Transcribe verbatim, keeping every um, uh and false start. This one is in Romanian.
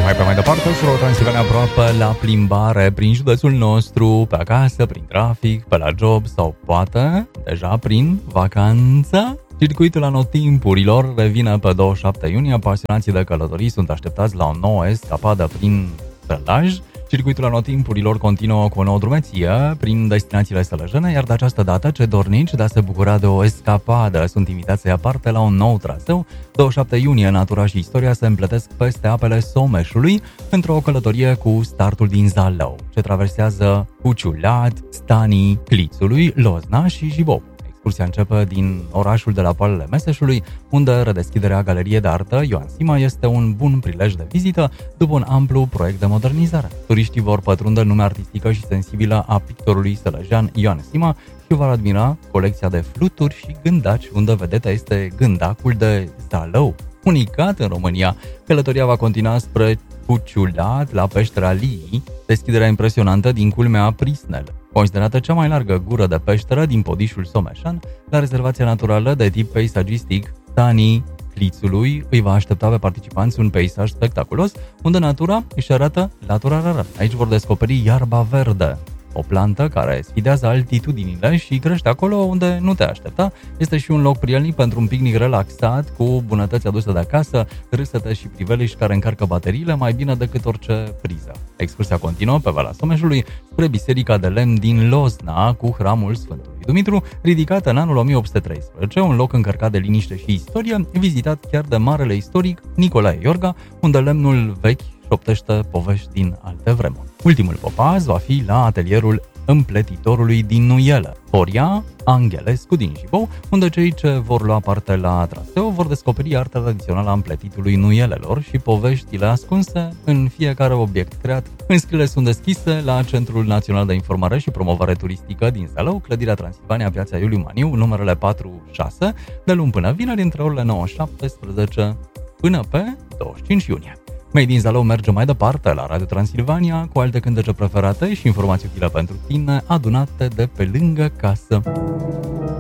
Mai pe mai departe, Suro Transilvania aproape la plimbare prin județul nostru, pe acasă, prin trafic, pe la job sau poate deja prin vacanță. Circuitul anotimpurilor revine pe douăzeci și șapte iunie. Pasionații de călătorii sunt așteptați la o nouă escapadă prin Sălaj. Circuitul anotimpurilor continuă cu o nouă drumeție prin destinațiile sălăjene, iar de această dată cei dornici de a se bucura de o escapadă sunt invitați să ia parte la un nou traseu. douăzeci și șapte iunie, natura și istoria se împletesc peste apele Someșului într-o călătorie cu startul din Zalău, ce traversează Cuciulat, Stanii Clițului, Lozna și Jibou. Excursia începe din orașul de la poalele Meseșului, unde redeschiderea galeriei de artă Ioan Sima este un bun prilej de vizită după un amplu proiect de modernizare. Turiștii vor pătrunde lumea artistică și sensibilă a pictorului sălăjean Ioan Sima și vor admira colecția de fluturi și gândaci, unde vedeta este gândacul de Zalău, unicat în România. Călătoria va continua spre Cuciulat, la peștera Lii, deschiderea impresionantă din culmea Prisnel, considerată cea mai largă gură de peșteră din Podișul Someșan, la rezervația naturală de tip peisagistic Stanii Clițului îi va aștepta pe participanți un peisaj spectaculos, unde natura își arată latura rară. Aici vor descoperi iarba verde, o plantă care sfidează altitudinile și crește acolo unde nu te aștepta. Este și un loc prielnic pentru un picnic relaxat, cu bunătăți aduse de acasă, râsete și priveliști care încarcă bateriile mai bine decât orice priză. Excursia continuă pe Valea Someșului spre Biserica de Lemn din Lozna, cu hramul Sfântului Dumitru, ridicată în anul o mie opt sute treisprezece, un loc încărcat de liniște și istorie, vizitat chiar de marele istoric Nicolae Iorga, unde lemnul vechi șoptește povești din alte vremuri. Ultimul popaz va fi la atelierul împletitorului din Nuiele, Horia Angelescu din Jibou, unde cei ce vor lua parte la traseu vor descoperi arta tradițională a împletitului nuielelor și poveștile ascunse în fiecare obiect creat. Înscrierile sunt deschise la Centrul Național de Informare și Promovare Turistică din Zalău, clădirea Transilvania, Piața Iuliu Maniu, numerele patru șase, de luni până vineri, între orele nouă șaptesprezece până pe douăzeci și cinci iunie. Made in Zalău merge mai departe la Radio Transilvania cu alte cântece preferate și informații utile pentru tine adunate de pe lângă casă.